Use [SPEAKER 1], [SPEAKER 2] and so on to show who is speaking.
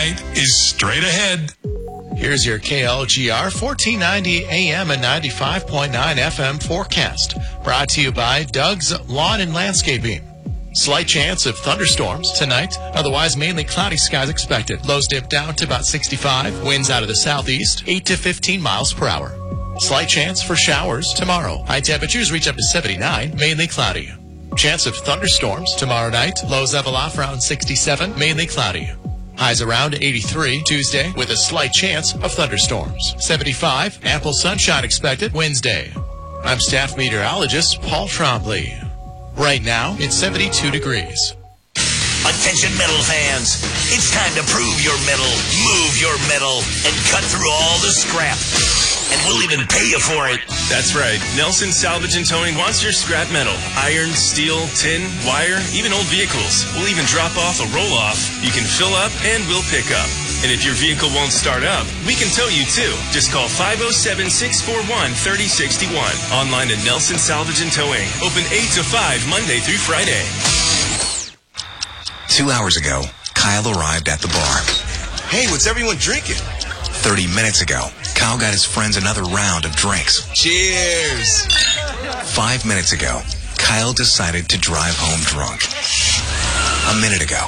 [SPEAKER 1] tonight is straight ahead.
[SPEAKER 2] Here's your KLGR 1490 AM and 95.9 FM forecast. Brought to you by Doug's Lawn and Landscaping. Slight chance of thunderstorms tonight. Otherwise, mainly cloudy skies expected. Lows dip down to about 65. Winds out of the southeast, 8 to 15 miles per hour. Slight chance for showers tomorrow. High temperatures reach up to 79, mainly cloudy. Chance of thunderstorms tomorrow night. Lows level off around 67, mainly cloudy. Highs around 83 Tuesday with a slight chance of thunderstorms. 75, ample sunshine expected Wednesday. I'm staff meteorologist Paul Trombley. Right now, it's 72 degrees.
[SPEAKER 3] Attention metal fans, it's time to prove your metal, move your metal, and cut through all the scrap. And we'll even pay you for it.
[SPEAKER 4] That's right. Nelson Salvage and Towing wants your scrap metal. Iron, steel, tin, wire, even old vehicles. We'll even drop off a roll-off. You can fill up and we'll pick up. And if your vehicle won't start up, we can tow you too. Just call 507-641-3061. Online at Nelson Salvage and Towing. Open 8 to 5 Monday through Friday.
[SPEAKER 5] 2 hours ago, Kyle arrived at the bar.
[SPEAKER 6] Hey, what's everyone drinking?
[SPEAKER 5] 30 minutes ago, Kyle got his friends another round of drinks.
[SPEAKER 6] Cheers!
[SPEAKER 5] 5 minutes ago, Kyle decided to drive home drunk. A minute ago,